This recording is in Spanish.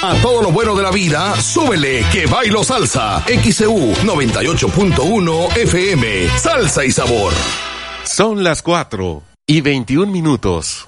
A todo lo bueno de la vida, súbele que bailo salsa. XCU 98.1 FM. Salsa y sabor. Son las 4:21.